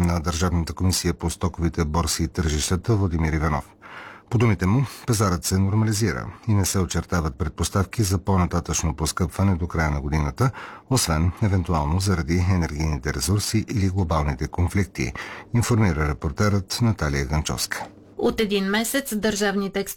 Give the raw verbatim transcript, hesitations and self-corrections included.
на Държавната комисия по стоковите борси и тържищата Владимир Иванов. По думите му, пазарът се нормализира и не се очертават предпоставки за по-нататъчно поскъпване до края на годината, освен евентуално заради енергийните ресурси или глобалните конфликти, информира репортерът Наталия Ганчовска. От един месец държавните експерти